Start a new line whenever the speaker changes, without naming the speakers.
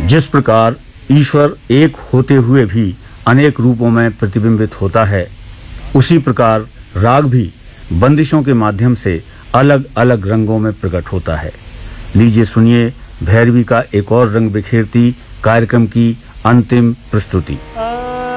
जिस प्रकार ईश्वर एक होते हुए भी अनेक रूपों में प्रतिबिंबित होता है, उसी प्रकार राग भी बंदिशों के माध्यम से अलग अलग रंगों में प्रकट होता है। लीजिए सुनिए भैरवी का एक और रंग बिखेरती कार्यक्रम की अंतिम प्रस्तुति।